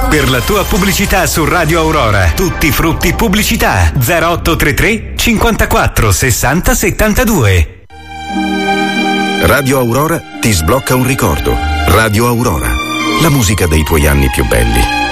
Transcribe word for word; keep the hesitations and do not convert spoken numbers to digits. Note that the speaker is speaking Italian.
Per la tua pubblicità su Radio Aurora, tutti frutti pubblicità. zero otto tre tre cinquantaquattro sessanta settantadue. Radio Aurora ti sblocca un ricordo. Radio Aurora, la musica dei tuoi anni più belli.